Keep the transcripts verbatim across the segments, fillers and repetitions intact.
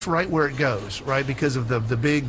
right where it goes, right? Because of the the big.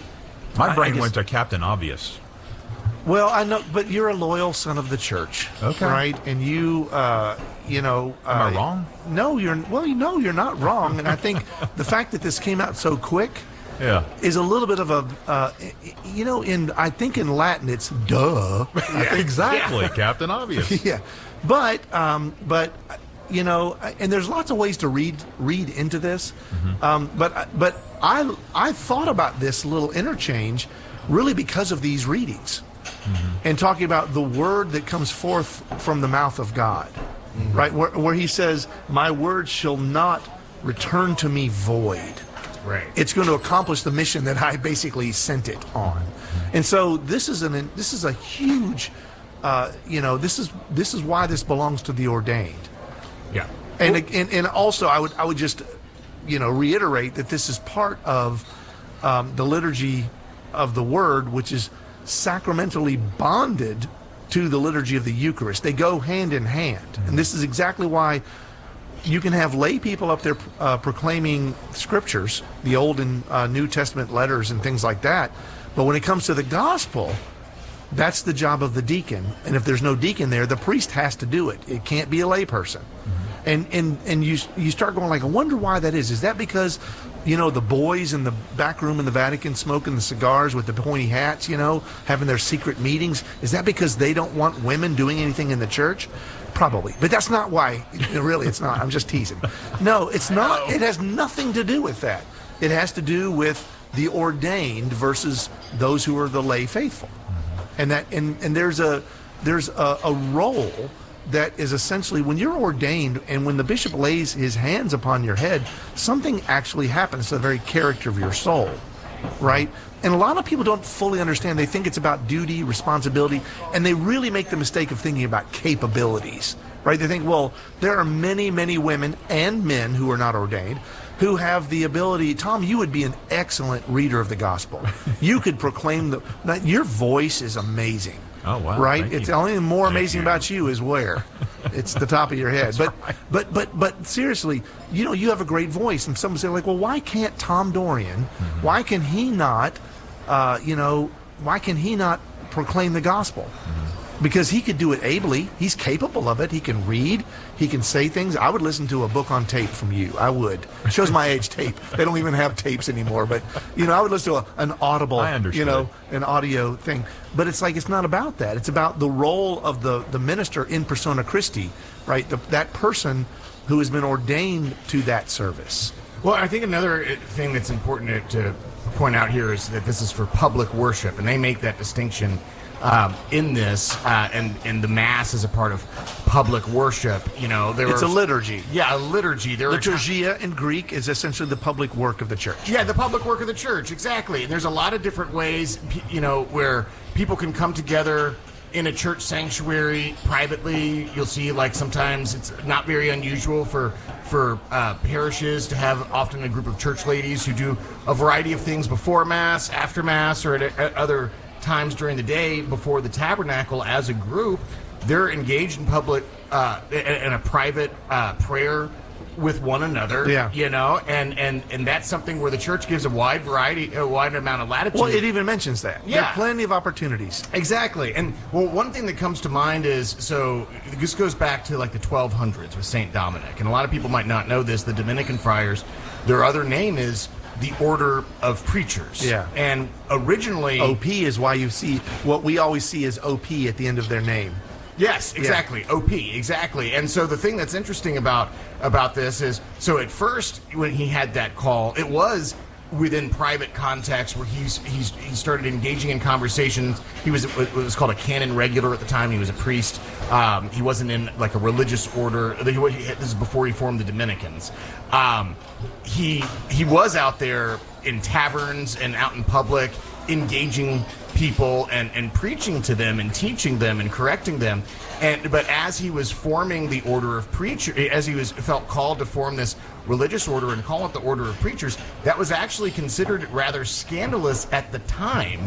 My I- I brain guess- went to Captain Obvious. Well, I know, but you're a loyal son of the church, Okay. right? And you, uh, you know, uh, Am I wrong? No, you're well. You know, you're not wrong. And I think the fact that this came out so quick Yeah. is a little bit of a, uh, you know, in I think in Latin it's duh. Yeah, exactly, Captain Obvious. Yeah, but um, but you know, and there's lots of ways to read read into this. Um, but but I I thought about this little interchange really because of these readings and talking about the word that comes forth from the mouth of God, right? Where, where he says, "My word shall not return to me void." Right. It's going to accomplish the mission that I basically sent it on. And so this is an this is a huge, uh, you know, this is this is why this belongs to the ordained. Yeah. And and and also I would I would just, you know, reiterate that this is part of um, the liturgy of the Word, which is sacramentally bonded to the liturgy of the Eucharist. They go hand in hand, and this is exactly why you can have lay people up there uh, proclaiming scriptures, the Old and uh, New Testament letters and things like that. But when it comes to the gospel, that's the job of the deacon. And if there's no deacon there, the priest has to do it. It can't be a lay person. And and and you you start going like, I wonder why that is. Is that because, you know, the boys in the back room in the Vatican smoking the cigars with the pointy hats, you know, having their secret meetings? Is that because they don't want women doing anything in the church? Probably, but that's not why. Really, it's not. I'm just teasing. No, it's not. It has nothing to do with that. It has to do with the ordained versus those who are the lay faithful, and that and and there's a there's a, a role that is essentially when you're ordained and when the bishop lays his hands upon your head, something actually happens to the very character of your soul, right? And a lot of people don't fully understand. They think it's about duty, responsibility, and they really make the mistake of thinking about capabilities, right? They think, well, there are many, many women and men who are not ordained who have the ability. Tom, you would be an excellent reader of the gospel. You could proclaim the, that your voice is amazing. Oh, wow. Right? Thank It's you. the only thing more Thank amazing you. about you is where? It's the top of your head. But, but but but seriously, you know, you have a great voice. And someone say, like, well, why can't Tom Dorian, Mm-hmm. why can he not, uh, you know, why can he not proclaim the gospel? Mm-hmm. Because he could do it ably. He's capable of it. He can read. He can say things. I would listen to a book on tape from you. I would. It shows my age, tape. They don't even have tapes anymore. But, you know, I would listen to a, an audible, I understood. you know, an audio thing. But it's like, it's not about that. It's about the role of the, the minister in persona Christi, right? The, that person who has been ordained to that service. Well, I think another thing that's important to, to point out here is that this is for public worship, and they make that distinction um, in this, uh, and and the Mass is a part of public worship. You know, there It's are, a liturgy. Yeah, a liturgy. There are Liturgia in Greek is essentially the public work of the church. Yeah, the public work of the church, exactly. And there's a lot of different ways, p- you know, where people can come together in a church sanctuary privately. You'll see, like, sometimes it's not very unusual for for uh, parishes to have often a group of church ladies who do a variety of things before Mass, after Mass, or at, at other times during the day before the tabernacle. As a group, they're engaged in public, uh, in, in a private uh, prayer with one another, Yeah. you know, and, and, and that's something where the church gives a wide variety, a wide amount of latitude. Well, it even mentions that. There Yeah. are plenty of opportunities. Exactly. And, well, one thing that comes to mind is, so this goes back to like the twelve hundreds with Saint Dominic, and a lot of people might not know this. The Dominican friars, their other name is the Order of Preachers. Yeah. And originally... O P is why you see what we always see as O P at the end of their name. Yes, exactly. O P, exactly. And so the thing that's interesting about about this is, so at first when he had that call, it was within private context where he's he's he started engaging in conversations. He was it was called a canon regular at the time. He was a priest. Um, he wasn't in like a religious order. This is before he formed the Dominicans. Um, he he was out there in taverns and out in public, engaging people and, and preaching to them and teaching them and correcting them. And but as he was forming the order of preacher, as he was felt called to form this religious order and call it the Order of Preachers, that was actually considered rather scandalous at the time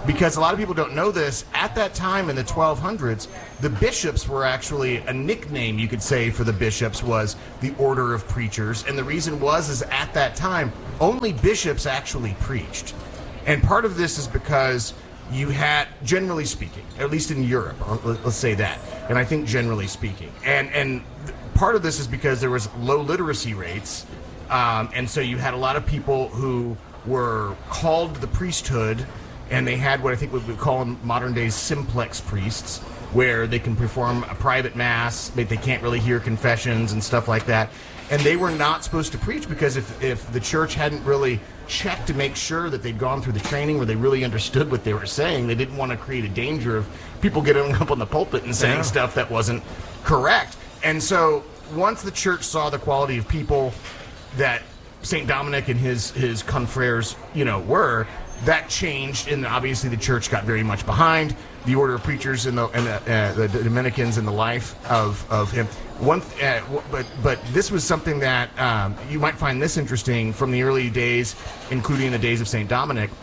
because a lot of people don't know this. At that time in the twelve hundreds, the bishops were actually a nickname, you could say, for the bishops was the Order of Preachers. And the reason was is at that time, only bishops actually preached. And part of this is because you had, generally speaking, at least in Europe, let's say that, and I think generally speaking, and and part of this is because there was low literacy rates, um, and so you had a lot of people who were called to the priesthood, and they had what I think we would call in modern days simplex priests, where they can perform a private mass, but they can't really hear confessions and stuff like that. And they were not supposed to preach because if, if the church hadn't really checked to make sure that they'd gone through the training where they really understood what they were saying, they didn't want to create a danger of people getting up on the pulpit and saying Yeah. stuff that wasn't correct. And so once the church saw the quality of people that Saint Dominic and his, his confreres, you know, were, that changed, and obviously the church got very much behind the Order of Preachers and the and the, uh, the Dominicans and the life of, of him. One, uh, but but this was something that um, you might find this interesting from the early days, including the days of Saint Dominic.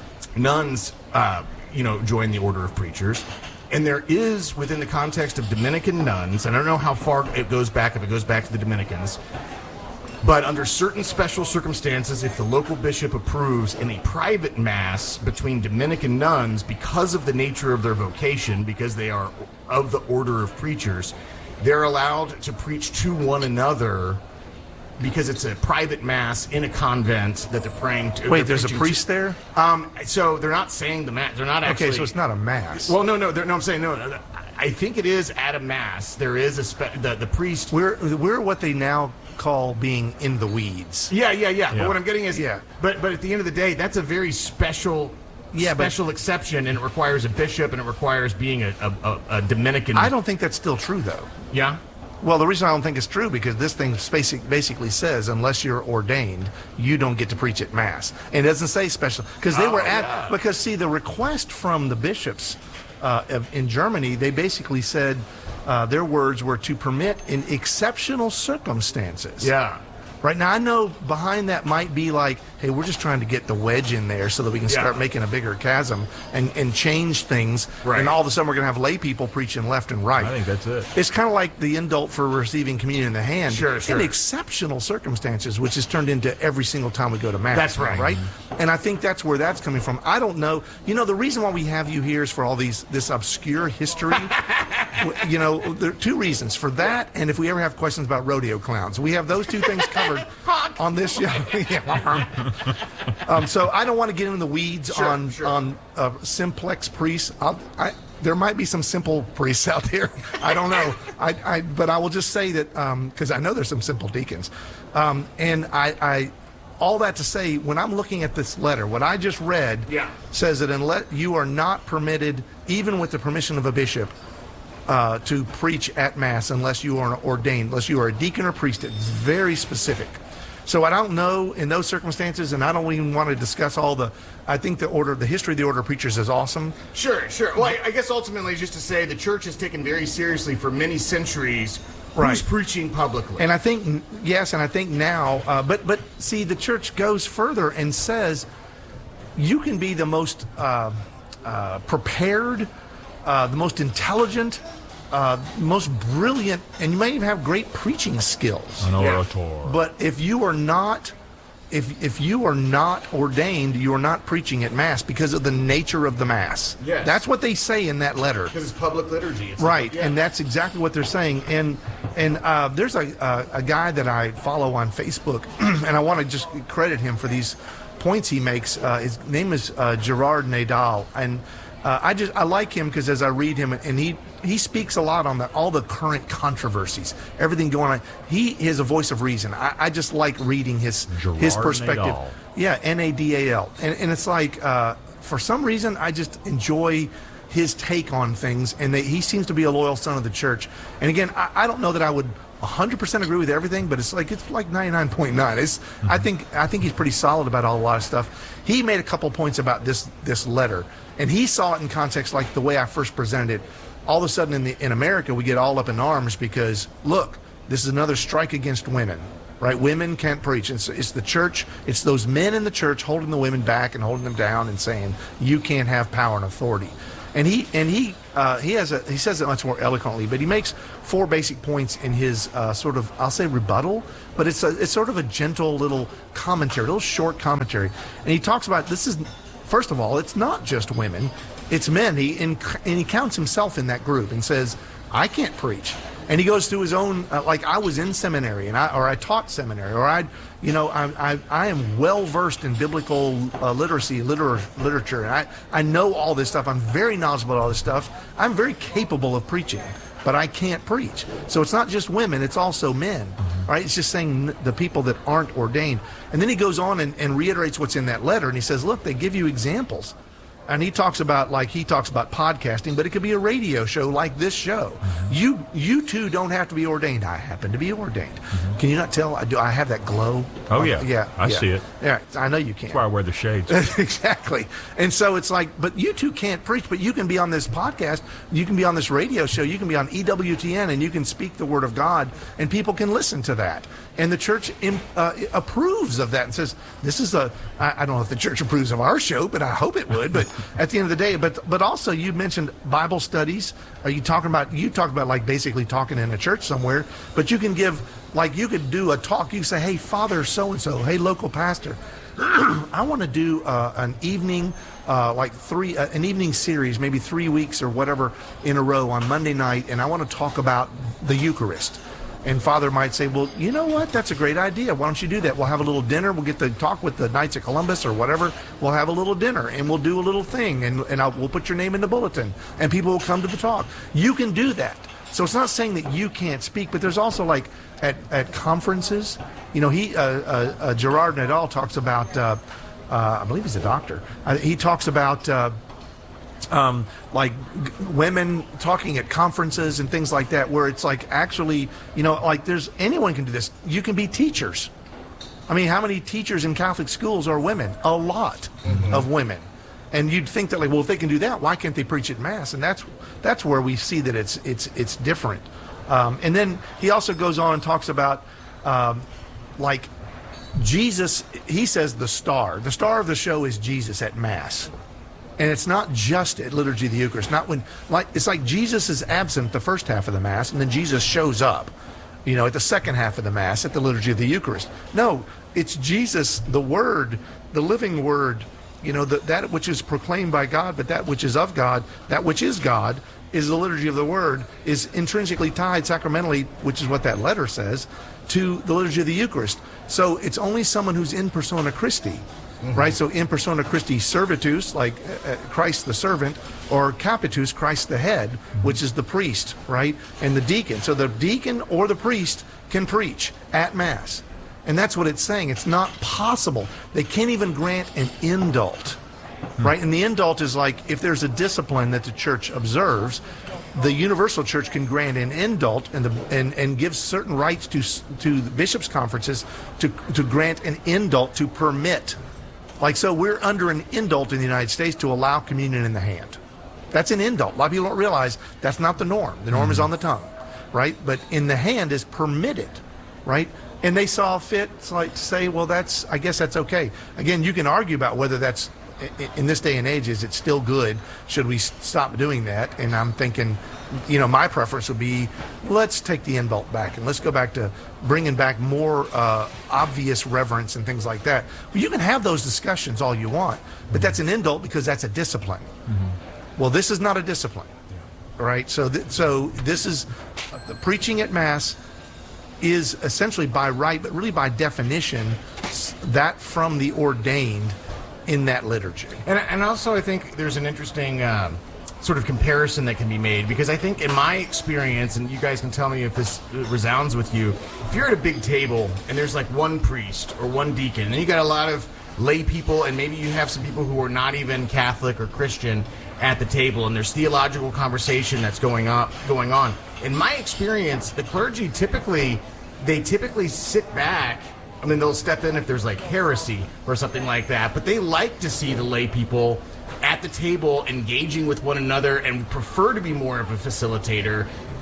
Nuns, uh, you know, joined the Order of Preachers, and there is within the context of Dominican nuns. And I don't know how far it goes back. If it goes back to the Dominicans. But under certain special circumstances, if the local bishop approves in a private mass between Dominican nuns, because of the nature of their vocation, because they are of the Order of Preachers, they're allowed to preach to one another because it's a private mass in a convent that they're praying to. Wait, they're there's a preaching priest to. there? Um, so they're not saying the mass. They're not actually. Okay, so it's not a mass. Well, no, no, they're- no. I'm saying no. no, I think it is at a mass. There is a spe- the the priest. We're we're what they now call being in the weeds. Yeah, yeah, yeah, Yeah. But what I'm getting is, Yeah. But but at the end of the day, that's a very special, Yeah, but- special exception, and it requires a bishop, and it requires being a, a, a, a Dominican. I don't think that's still true, though. Yeah. Well, the reason I don't think it's true because this thing basic, basically says unless you're ordained, you don't get to preach at mass. And it doesn't say special because they Oh, were at yeah. because see the request from the bishops uh, of, in Germany, they basically said uh, their words were to permit in exceptional circumstances. Yeah. Right now, I know behind that might be like, hey, we're just trying to get the wedge in there so that we can Yeah. start making a bigger chasm and, and change things. Right. And all of a sudden, we're going to have lay people preaching left and right. I think that's it. It's kind of like the indult for receiving communion in the hand. Sure, sure. In exceptional circumstances, which is turned into every single time we go to mass. That's right. Right? And I think that's where that's coming from. I don't know. You know, the reason why we have you here is for all these this obscure history. You know, there are two reasons for that, and if we ever have questions about rodeo clowns, we have those two things covered on this show. Yeah. um, so I don't want to get into the weeds Sure, on sure. on uh, simplex priests. I'll, I, there might be some simple priests out there. I don't know. I, I but I will just say that because I know there's some simple deacons, um, and I. I all that to say, when I'm looking at this letter, what I just read Yeah. says that unless you are not permitted, even with the permission of a bishop, uh, to preach at mass unless you are ordained, unless you are a deacon or priest. It's very specific. So I don't know in those circumstances, and I don't even want to discuss all the. I think the order, the history of the Order of Preachers is awesome. Sure, sure. Well, I, I guess ultimately, just to say, the church has taken very seriously for many centuries who's Right. preaching publicly. And I think yes, and I think now, uh, but but see, the church goes further and says you can be the most uh, uh, prepared, uh, the most intelligent, uh, most brilliant, and you may even have great preaching skills. An Yeah. orator. But if you are not, if if you are not ordained, you are not preaching at mass because of the nature of the mass. Yes. That's what they say in that letter. because it's public liturgy. It's Right, yeah. and that's exactly what they're saying. And and uh, there's a, a a guy that I follow on Facebook, and I want to just credit him for these points he makes. Uh, his name is uh, Gerard Nadal, and uh, I just I like him because as I read him, and he he speaks a lot on the all the current controversies, everything going on. He is a voice of reason. I, I just like reading his his Gerard perspective. Nadal. Yeah, N A D A L, and and it's like uh, for some reason I just enjoy his take on things, and they, he seems to be a loyal son of the church. And again, I, I don't know that I would one hundred percent agree with everything, but it's like it's like ninety-nine point nine. It's I think I think he's pretty solid about a lot of stuff. He made a couple points about this this letter, and he saw it in context like the way I first presented it. All of a sudden in the in America we get all up in arms because look, this is another strike against women. right? Women can't preach. It's, it's the church. It's those men in the church holding the women back and holding them down and saying you can't have power and authority. And he and he uh, he has a he says it much more eloquently, but he makes four basic points in his uh, sort of, I'll say, rebuttal, but it's a, it's sort of a gentle little commentary, a little short commentary. And he talks about this is, first of all, it's not just women, it's men. He and he counts himself in that group and says, I can't preach. And he goes through his own, uh, like I was in seminary, and I or I taught seminary, or I, you know, I I, I am well versed in biblical uh, literacy, liter- literature, and I I know all this stuff. I'm very knowledgeable about all this stuff. I'm very capable of preaching, but I can't preach. So it's not just women; it's also men, mm-hmm. right? It's just saying the people that aren't ordained. And then he goes on and, and reiterates what's in that letter, and he says, look, they give you examples. And he talks about, like, he talks about podcasting, but it could be a radio show like this show. Mm-hmm. You you too don't have to be ordained. I happen to be ordained. Mm-hmm. Can you not tell? I do. I have that glow. Oh, yeah. Yeah. I yeah. see it. Yeah, I know you can. That's why I wear the shades. Exactly. And so it's like, but you two can't preach, but you can be on this podcast, you can be on this radio show, you can be on E W T N, and you can speak the word of God, and people can listen to that. And the church uh, approves of that and says, this is a, I, I don't know if the church approves of our show, but I hope it would. But at the end of the day, but but also you mentioned Bible studies. Are you talking about, you talked about like basically talking in a church somewhere, but you can give, like you could do a talk. You say, hey, Father so-and-so, hey, local pastor, I want to do uh, an evening, uh, like three, uh, an evening series, maybe three weeks or whatever in a row on Monday night, and I want to talk about the Eucharist. And Father might say, well, you know what? That's a great idea. Why don't you do that? We'll have a little dinner. We'll get to talk with the Knights of Columbus or whatever. We'll have a little dinner, and we'll do a little thing, and, and I'll, we'll put your name in the bulletin, and people will come to the talk. You can do that. So it's not saying that you can't speak, but there's also like at, at conferences, you know, he uh, uh, uh, Gerard Nadal talks about, uh, uh, I believe he's a doctor. Uh, he talks about uh, um, like g- women talking at conferences and things like that, where it's like actually, you know, like there's anyone can do this. You can be teachers. I mean, how many teachers in Catholic schools are women? A lot mm-hmm. of women. And you'd think that, like, well, if they can do that, why can't they preach at Mass? And that's that's where we see that it's it's it's different. Um, and then he also goes on and talks about, um, like, Jesus. He says the star, the star of the show is Jesus at Mass, and it's not just at Liturgy of the Eucharist. Not when, like, it's like Jesus is absent the first half of the Mass, and then Jesus shows up, you know, at the second half of the Mass at the Liturgy of the Eucharist. No, it's Jesus, the Word, the living Word. You know, the, that which is proclaimed by God, but that which is of God, that which is God, is the liturgy of the Word, is intrinsically tied sacramentally, which is what that letter says, to the liturgy of the Eucharist. So it's only someone who's in persona Christi, mm-hmm. right? So in persona Christi servatus, like uh, Christ the servant, or capitus, Christ the head, mm-hmm. which is the priest, right? And the deacon. So the deacon or the priest can preach at Mass. And that's what it's saying. It's not possible. They can't even grant an indult, right? And the indult is like, if there's a discipline that the church observes, the universal church can grant an indult and the, and, and give certain rights to to the bishops' conferences to to grant an indult to permit. Like, so we're under an indult in the United States to allow communion in the hand. That's an indult. A lot of people don't realize that's not the norm. The norm mm-hmm. is on the tongue, right? But in the hand is permitted, right? And they saw fit, like, to say, well, that's, I guess that's okay. Again, you can argue about whether that's, in this day and age, is it still good? Should we stop doing that? And I'm thinking, you know, my preference would be, let's take the indult back and let's go back to bringing back more uh, obvious reverence and things like that. Well, you can have those discussions all you want, but that's an indult because that's a discipline. Mm-hmm. Well, this is not a discipline, right? So, th- so this is uh, the preaching at Mass is essentially by right, but really by definition, that from the ordained in that liturgy. And, and also I think there's an interesting um, sort of comparison that can be made, because I think in my experience, and you guys can tell me if this resounds with you, if you're at a big table and there's like one priest or one deacon, and you got a lot of lay people, and maybe you have some people who are not even Catholic or Christian at the table, and there's theological conversation that's going on, going on. In my experience, the clergy typically, they typically sit back. I mean, they'll step in if there's like heresy or something like that, but they like to see the lay people at the table engaging with one another and prefer to be more of a facilitator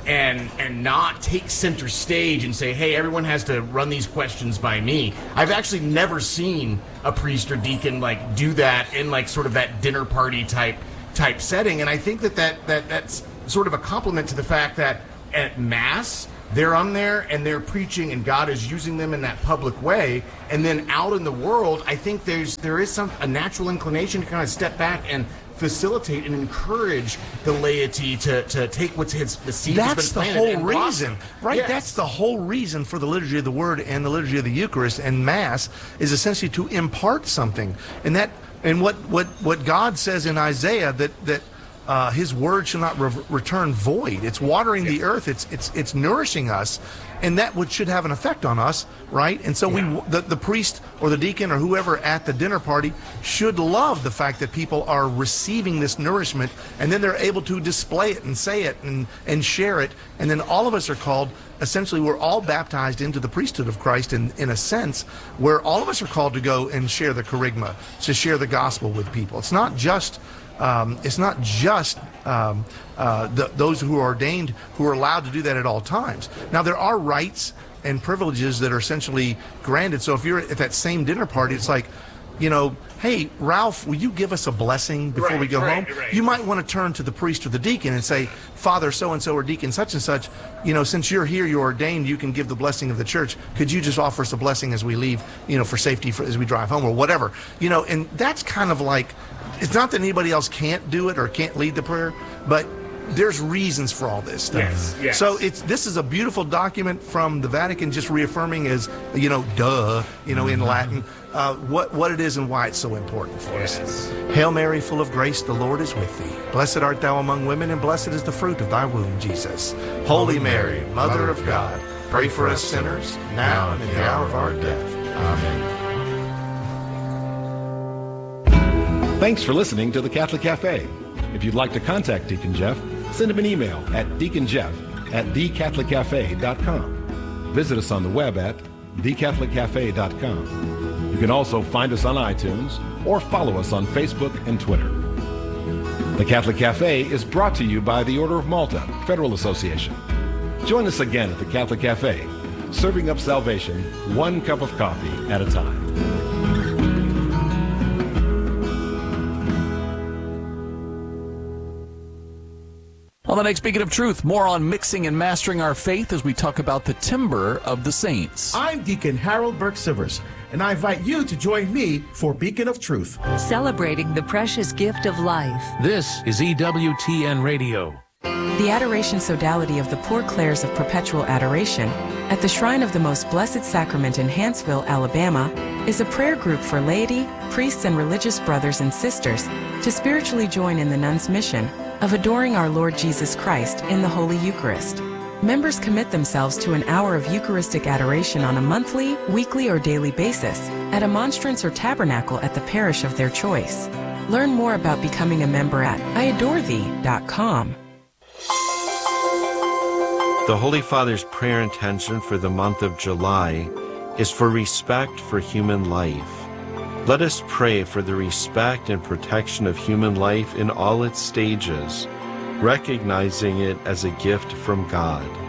and and not take center stage and say, hey, everyone has to run these questions by me. I've actually never seen a priest or deacon like do that in like sort of that dinner party type type setting. And I think that, that, that that's sort of a compliment to the fact that at Mass, they're on there and they're preaching and God is using them in that public way. And then out in the world, I think there's there is some a natural inclination to kind of step back and facilitate and encourage the laity to, to take what's his the seed that's that's been the planted whole and reason, blossom. right? Yes. That's the whole reason for the liturgy of the Word and the liturgy of the Eucharist and Mass is essentially to impart something, and that and what what what God says in Isaiah that that. Uh, his word shall not re- return void. It's watering yeah. the earth. It's it's it's nourishing us, and that would should have an effect on us, right? And so yeah. we, the the priest or the deacon or whoever at the dinner party should love the fact that people are receiving this nourishment, and then they're able to display it and say it and and share it, and then all of us are called. Essentially, we're all baptized into the priesthood of Christ in, in a sense where all of us are called to go and share the kerygma, to share the gospel with people. It's not just um, it's not just um, uh, the, those who are ordained who are allowed to do that at all times. Now, there are rights and privileges that are essentially granted. So if you're at that same dinner party, it's like, you know, hey, Ralph, will you give us a blessing before right, we go right, home? Right. You might want to turn to the priest or the deacon and say, Father so-and-so or deacon such and such, you know, since you're here, you're ordained, you can give the blessing of the church. Could you just offer us a blessing as we leave, you know, for safety for, as we drive home or whatever? You know, and that's kind of like, it's not that anybody else can't do it or can't lead the prayer, but there's reasons for all this stuff. Yes, yes. So it's this is a beautiful document from the Vatican, just reaffirming as you know, duh, you know, in Latin, uh, what what it is and why it's so important for yes. us. Hail Mary, full of grace, the Lord is with thee. Blessed art thou among women, and blessed is the fruit of thy womb, Jesus. Holy Mary, Mother of God, pray for us sinners, now and in the hour of our death. Amen. Thanks for listening to the Catholic Cafe. If you'd like to contact Deacon Jeff, send him an email at deaconjeff at the catholic cafe dot com. Visit us on the web at the catholic cafe dot com. You can also find us on iTunes or follow us on Facebook and Twitter. The Catholic Cafe is brought to you by the Order of Malta Federal Association. Join us again at the Catholic Cafe, serving up salvation one cup of coffee at a time. On the next Beacon of Truth, more on mixing and mastering our faith as we talk about the timbre of the saints. I'm Deacon Harold Burke-Sivers, and I invite you to join me for Beacon of Truth. Celebrating the precious gift of life. This is E W T N Radio. The Adoration Sodality of the Poor Clares of Perpetual Adoration at the Shrine of the Most Blessed Sacrament in Huntsville, Alabama, is a prayer group for laity, priests, and religious brothers and sisters to spiritually join in the nuns' mission of adoring our Lord Jesus Christ in the Holy Eucharist. Members commit themselves to an hour of Eucharistic adoration on a monthly, weekly, or daily basis at a monstrance or tabernacle at the parish of their choice. Learn more about becoming a member at I adore thee dot com. The Holy Father's prayer intention for the month of July is for respect for human life. Let us pray for the respect and protection of human life in all its stages, recognizing it as a gift from God.